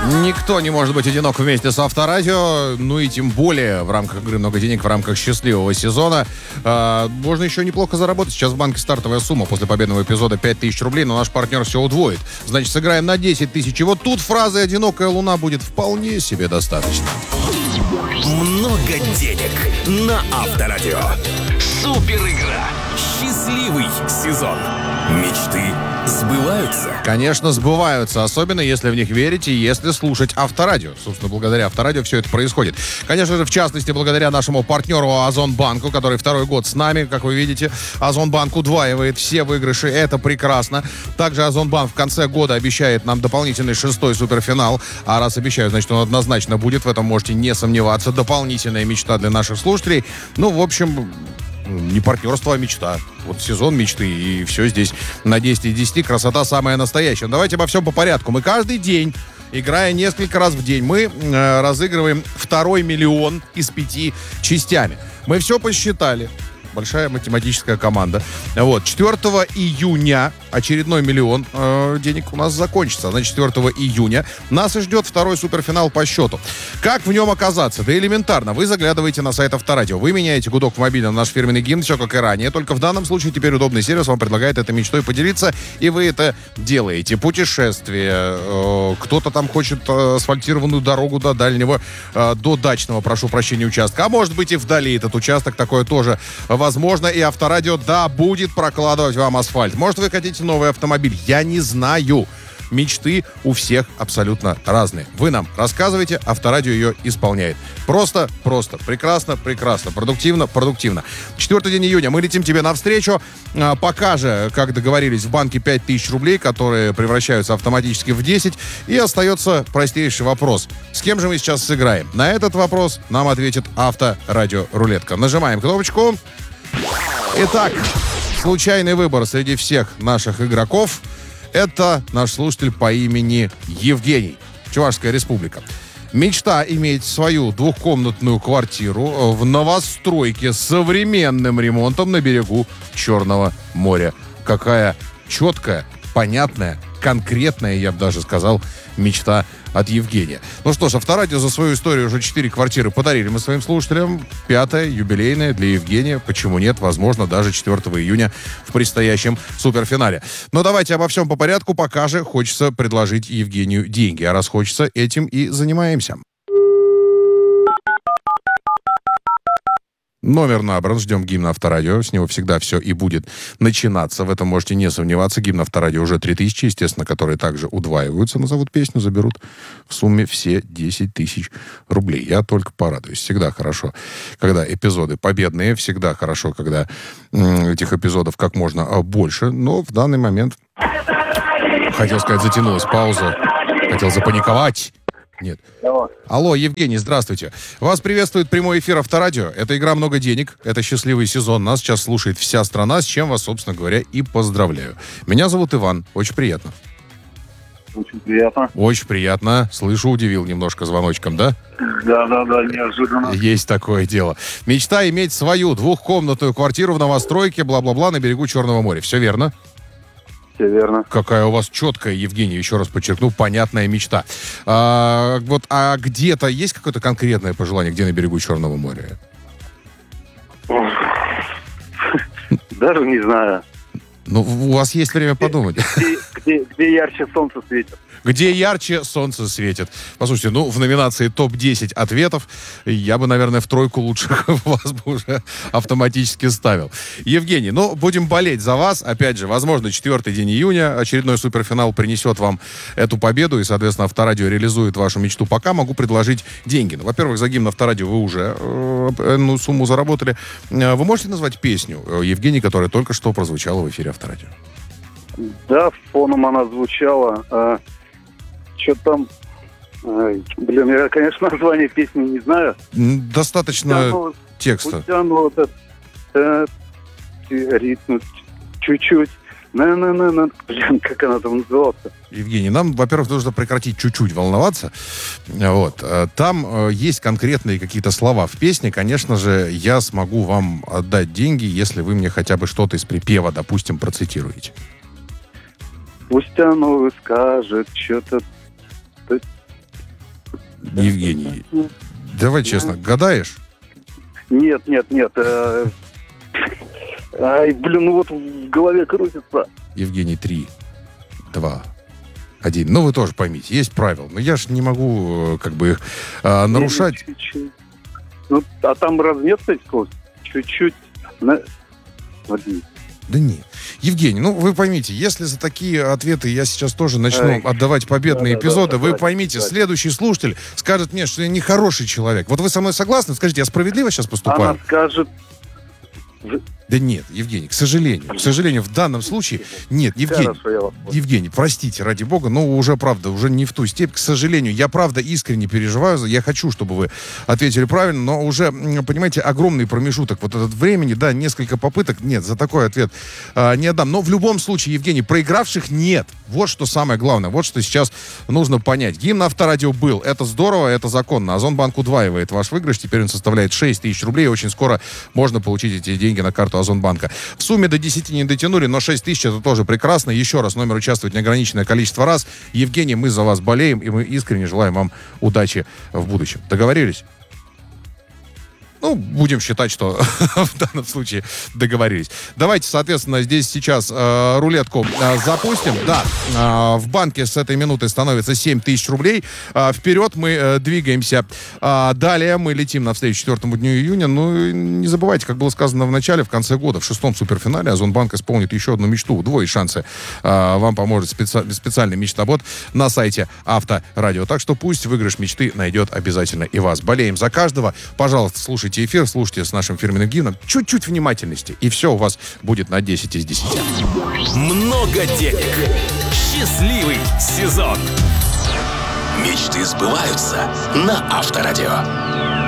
Никто не может быть одинок вместе с Авторадио, ну и тем более в рамках игры «Много денег», в рамках счастливого сезона. Можно еще неплохо заработать. Сейчас в банке стартовая сумма после победного эпизода 5000 рублей, но наш партнер все удвоит. Значит, сыграем на 10 тысяч. И вот тут фразы «Одинокая луна» будет вполне себе достаточно. Много денег на Авторадио. Супер игра. Счастливый сезон. Мечты сбываются. Конечно, сбываются, особенно если в них верить и если слушать Авторадио. Собственно, благодаря Авторадио все это происходит. Конечно же, в частности, благодаря нашему партнеру Озонбанку, который второй год с нами, как вы видите. Озонбанк удваивает все выигрыши, это прекрасно. Также Озонбанк в конце года обещает нам дополнительный 6-й суперфинал. А раз обещают, значит, он однозначно будет, в этом можете не сомневаться. Дополнительная мечта для наших слушателей. Ну, в общем, не партнерство, а мечта. Вот сезон мечты, и все здесь на 10 из 10. Красота самая настоящая. Давайте обо всем по порядку. Мы каждый день, играя несколько раз в день, мы разыгрываем 2 миллион из 5 частями. Мы все посчитали. Большая математическая команда. Вот. 4 июня очередной миллион денег у нас закончится. Значит, 4 июня нас и ждет 2-й суперфинал по счету. Как в нем оказаться? Да элементарно. Вы заглядываете на сайт Авторадио. Вы меняете гудок в мобильном, наш фирменный гимн, все как и ранее. Только в данном случае теперь удобный сервис вам предлагает этой мечтой поделиться. И вы это делаете. Путешествие. Кто-то там хочет асфальтированную дорогу до дальнего, до дачного, прошу прощения, участка. А может быть и вдали этот участок. Такое тоже возможно. И Авторадио, да, будет прокладывать вам асфальт. Может, вы хотите новый автомобиль? Я не знаю. Мечты у всех абсолютно разные. Вы нам рассказывайте, Авторадио ее исполняет. Просто, прекрасно, продуктивно. 4 день июня мы летим тебе навстречу. Пока же, как договорились, в банке 5000 рублей, которые превращаются автоматически в 10. И остается простейший вопрос. С кем же мы сейчас сыграем? На этот вопрос нам ответит Авторадио Рулетка. Нажимаем кнопочку. Итак, случайный выбор среди всех наших игроков. Это наш слушатель по имени Евгений. Чувашская республика. Мечта иметь свою двухкомнатную квартиру в новостройке с современным ремонтом на берегу Черного моря. Какая четкая, понятная, конкретная, я бы даже сказал, мечта от Евгения. Ну что ж, Авторадио за свою историю уже 4 квартиры подарили мы своим слушателям. 5-я, юбилейная для Евгения. Почему нет? Возможно, даже 4 июня в предстоящем суперфинале. Но давайте обо всем по порядку. Пока же хочется предложить Евгению деньги. А раз хочется, этим и занимаемся. Номер набран, ждем гимна Авторадио. С него всегда все и будет начинаться. В этом можете не сомневаться. Гимн Авторадио уже 3000, естественно, которые также удваиваются. Назовут песню, заберут в сумме все 10 тысяч рублей. Я только порадуюсь. Всегда хорошо, когда эпизоды победные. Всегда хорошо, когда этих эпизодов как можно больше. Но в данный момент, хотел сказать, затянулась пауза. Хотел запаниковать. Нет. Алло, Евгений, здравствуйте. Вас приветствует прямой эфир Авторадио. Это игра «Много денег». Это счастливый сезон. Нас сейчас слушает вся страна, с чем вас, собственно говоря, и поздравляю. Меня зовут Иван. Очень приятно. Очень приятно. Очень приятно. Слышу, удивил немножко звоночком, да? Да, неожиданно. Есть такое дело. Мечта иметь свою двухкомнатную квартиру в новостройке, бла-бла-бла, на берегу Черного моря. Все верно? Все верно. Какая у вас четкая, Евгений, еще раз подчеркну, понятная мечта. А где-то есть какое-то конкретное пожелание, где на берегу Черного моря? Даже не знаю. Ну, у вас есть время подумать. Где ярче солнце светит? Где ярче солнце светит. Послушайте, ну, в номинации топ-10 ответов я бы, наверное, в тройку лучших вас бы уже автоматически ставил. Евгений, ну, будем болеть за вас. Опять же, возможно, 4 день июня очередной суперфинал принесет вам эту победу, и, соответственно, Авторадио реализует вашу мечту. Пока могу предложить деньги. Ну, во-первых, за гимн Авторадио вы уже сумму заработали. Вы можете назвать песню, Евгений, которая только что прозвучала в эфире Авторадио? Да, фоном она звучала. Что там? Я, конечно, название песни не знаю. Достаточно текста. Ритм чуть-чуть. Как она там называлась? Евгений, нам, во-первых, нужно прекратить чуть-чуть волноваться. Вот. Там есть конкретные какие-то слова в песне. Конечно же, я смогу вам отдать деньги, если вы мне хотя бы что-то из припева, допустим, процитируете. Пусть оно скажет что-то. Евгений, давай честно, гадаешь? Нет. Ай, блин, ну вот в голове крутится. Евгений, 3, 2, 1. Ну, вы тоже поймите, есть правила. Но я ж не могу как бы их нарушать. Чуть-чуть. Ну, а там разве нет этих чуть-чуть? Один. Да нет. Евгений, ну вы поймите, если за такие ответы я сейчас тоже начну отдавать победные эпизоды, вы поймите, следующий слушатель скажет мне, что я нехороший человек. Вот вы со мной согласны? Скажите, я справедливо сейчас поступаю? Она скажет... Да нет, Евгений, к сожалению, в данном случае нет, Евгений. Хорошо, я вас понял. Евгений, простите, ради бога, но уже, правда, уже не в ту степь. К сожалению, я, правда, искренне переживаю. Я хочу, чтобы вы ответили правильно, но уже, понимаете, огромный промежуток вот этот времени, да, несколько попыток. Нет, за такой ответ не отдам. Но в любом случае, Евгений, проигравших нет. Вот что самое главное, вот что сейчас нужно понять. Гимн Авторадио был. Это здорово, это законно. Озонбанк удваивает ваш выигрыш. Теперь он составляет 6 тысяч рублей. Очень скоро можно получить эти деньги на карту Озонбанка. В сумме до 10 не дотянули, но 6 тысяч это тоже прекрасно. Еще раз, номер участвует неограниченное количество раз. Евгений, мы за вас болеем, и мы искренне желаем вам удачи в будущем. Договорились? Ну, будем считать, что в данном случае договорились. Давайте, соответственно, здесь сейчас рулетку запустим. Да, в банке с этой минуты становится 7 тысяч рублей. Вперед мы двигаемся. Далее мы летим навстречу 4 дню июня. Ну, не забывайте, как было сказано в начале, в конце года, в 6-м суперфинале Озонбанк исполнит еще одну мечту. Удвоить шансы. Вам поможет специальный мечтобот на сайте Авторадио. Так что пусть выигрыш мечты найдет обязательно и вас. Болеем за каждого. Пожалуйста, слушайте эфир, слушайте с нашим фирменным гимном. Чуть-чуть внимательности, и все у вас будет на 10 из 10. Много денег. Счастливый сезон. Мечты сбываются на Авторадио.